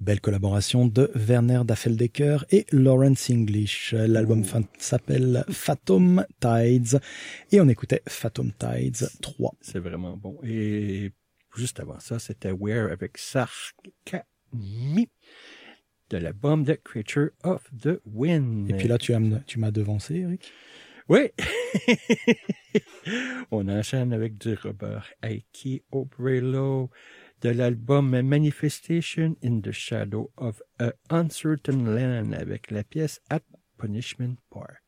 belle collaboration de Werner Daffeldecker et Lawrence English. L'album s'appelle Phantom Tides et on écoutait Phantom Tides 3. C'est vraiment bon. Et juste avant ça, c'était Where avec Sarkami de l'album The Creature of the Wind. Et puis là, tu m'as devancé, Eric. Oui. On enchaîne avec du Robert Ike Obrello de l'album Manifestation in the Shadow of a Uncertain Land avec la pièce At Punishment Park.